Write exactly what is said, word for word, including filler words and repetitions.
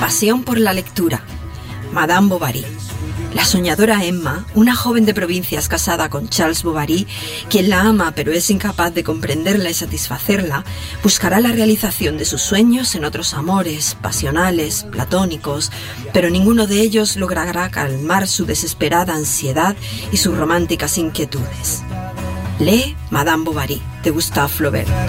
Pasión por la lectura. Madame Bovary. La soñadora Emma, una joven de provincias casada con Charles Bovary, quien la ama pero es incapaz de comprenderla y satisfacerla, buscará la realización de sus sueños en otros amores, pasionales, platónicos, pero ninguno de ellos logrará calmar su desesperada ansiedad y sus románticas inquietudes. Lee Madame Bovary, de Gustave Flaubert.